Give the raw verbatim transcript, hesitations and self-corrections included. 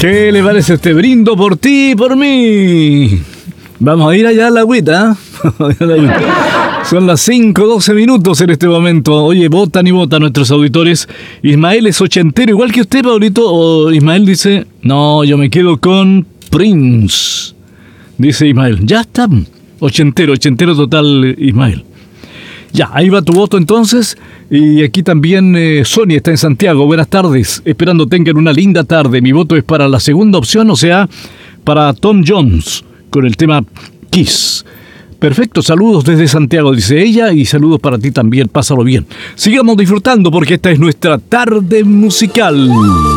¿Qué le parece este brindo por ti y por mí? Vamos a ir allá a la agüita. Son las cinco doce minutos en este momento. Oye, votan y votan nuestros auditores. Ismael es ochentero, igual que usted, Pablito. O Ismael dice, no, yo me quedo con Prince. Dice Ismael, ya está. Ochentero, ochentero total, Ismael. Ya, ahí va tu voto entonces. Y aquí también eh, Sonia está en Santiago. Buenas tardes. Esperando tengan una linda tarde. Mi voto es para la segunda opción, o sea, para Tom Jones, con el tema Kiss. Perfecto, saludos desde Santiago, dice ella, y saludos para ti también, pásalo bien. Sigamos disfrutando porque esta es nuestra tarde musical.